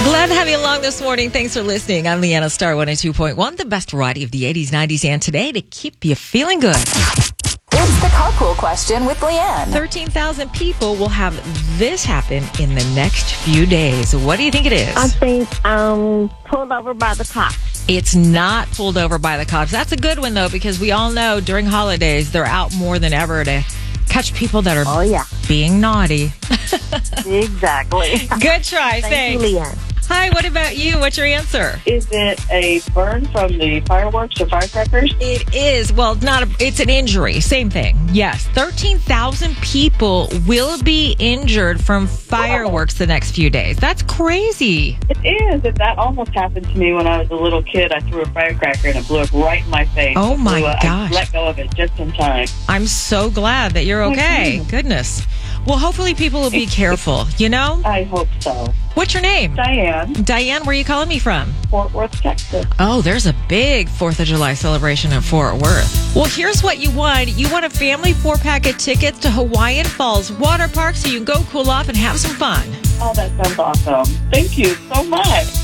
Glad to have you along this morning. Thanks for listening. I'm Leanna Star 102.1, the best variety of the 80s, 90s, and today to keep you feeling good. It's the carpool question with Leanne. 13,000 people will have this happen in the next few days. What do you think it is? I think pulled over by the cops. It's not pulled over by the cops. That's a good one, though, because we all know during holidays, they're out more than ever to catch people that are being naughty. Exactly. Good try. Thank Thanks. you, Leanne. Hi, what about you? What's your answer? Is it a burn from the fireworks or firecrackers? It is. Well, it's an injury. Same thing. Yes. 13,000 people will be injured from fireworks the next few days. That's crazy. It is. That almost happened to me when I was a little kid. I threw a firecracker and it blew up right in my face. Oh, my gosh. I let go of it just in time. I'm so glad that you're okay. Goodness. Well, hopefully people will be careful, you know? I hope so. What's your name? Diane, Diane, where are you calling me from? Fort Worth, Texas. Oh, there's a big 4th of July celebration at Fort Worth. Well, here's what you won. You won a family 4-pack of tickets to Hawaiian Falls Water Park so you can go cool off and have some fun. Oh, that sounds awesome. Thank you so much.